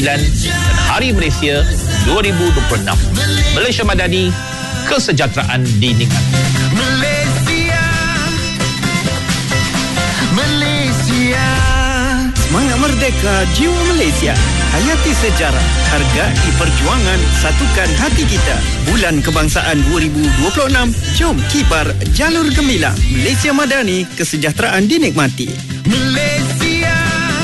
dan Hari Malaysia 2026. Malaysia Madani, kesejahteraan dinikmati. Malaysia, semangat merdeka, jiwa Malaysia. Hayati sejarah, hargai perjuangan, satukan hati kita. Bulan Kebangsaan 2026, jom kibar jalur gemilang. Malaysia Madani, kesejahteraan dinikmati. Malaysia,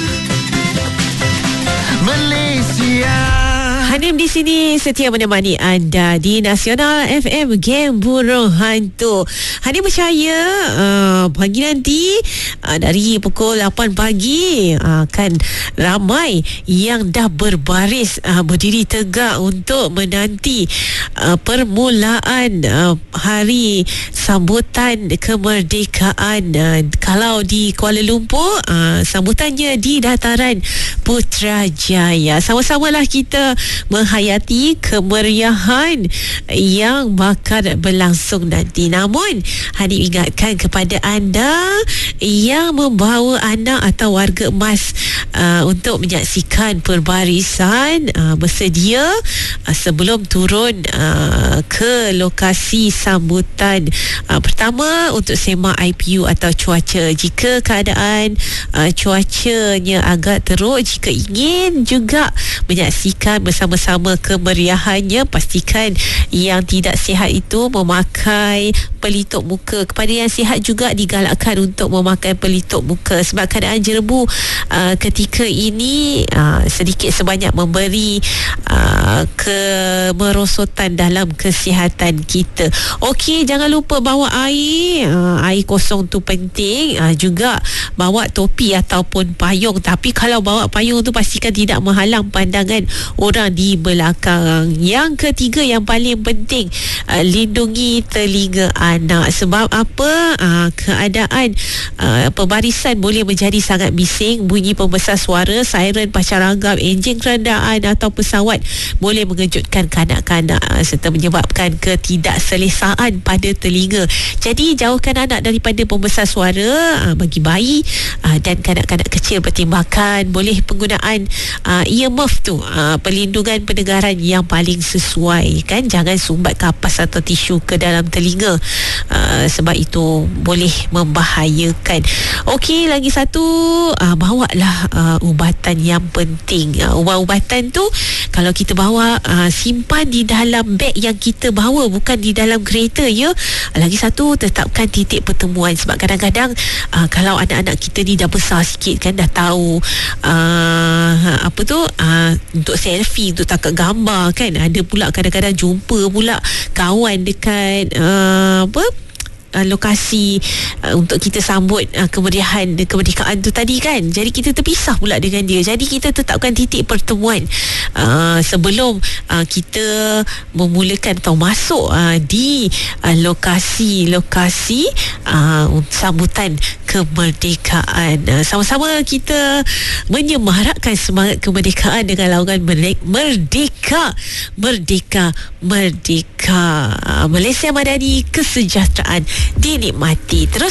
Malaysia. Hanim di sini setia menemani anda di Nasional FM Gem Burung Hantu. Hanim percaya pagi nanti dari pukul 8 pagi akan ramai yang dah berbaris berdiri tegak untuk menanti permulaan hari sambutan kemerdekaan. Kalau di Kuala Lumpur, sambutannya di dataran Putrajaya. Sama-samalah kita menghayati kemeriahan yang bakal berlangsung nanti. Namun, Hanim ingatkan kepada anda yang membawa anak atau warga emas untuk menyaksikan perbarisan, bersedia sebelum turun ke lokasi sambutan. Pertama, untuk semak IPU atau cuaca. Jika keadaan cuacanya agak teruk, jika ingin juga menyaksikan bersama-sama kemeriahannya, pastikan yang tidak sihat itu memakai pelitup muka. Kepada yang sihat juga digalakkan untuk memakai pelitup muka, sebab keadaan jerebu ketika ini sedikit sebanyak memberi kemerosotan dalam kesihatan kita. Okey, jangan lupa bawa air. Air kosong tu penting. Juga bawa topi ataupun payung. Tapi kalau bawa payung tu pastikan tidak menghalang pandangan orang di belakang. Yang ketiga yang paling penting, lindungi telinga anak. Sebab apa? Keadaan pembarisan boleh menjadi sangat bising. Bunyi pembesar suara, siren pacaragam, enjin kerandaan atau pesawat boleh mengejutkan kanak-kanak serta menyebabkan ketidakselesaan pada telinga. Jadi jauhkan anak daripada pembesar suara. Bagi bayi dan kanak-kanak kecil pertimbangkan boleh penggunaan earmuff tu, perlindungan pendengaran yang paling sesuai kan. Jangan sumbat kapas atau tisu ke dalam telinga, sebab itu boleh membahayakan. Okey, lagi satu, bawalah ubatan yang penting. Ubat-ubatan tu kalau kita bawa, simpan di dalam beg yang kita bawa, bukan di dalam kereta ya. Lagi satu, tetapkan titik pertemuan, sebab kadang-kadang kalau anak-anak kita ni dah besar sikit kan, dah tahu apa tu, untuk selfie, untuk tangkap gambar kan. Ada pula kadang-kadang jumpa pula kawan dekat lokasi untuk kita sambut kemerdekaan tu tadi kan. Jadi kita terpisah pula dengan dia. Jadi kita tetapkan titik pertemuan sebelum kita memulakan atau masuk di lokasi sambutan kemerdekaan. Sama-sama kita menyemarakkan semangat kemerdekaan dengan laungan Merdeka, Merdeka, Merdeka. Malaysia Madani, kesejahteraan dinikmati. Terus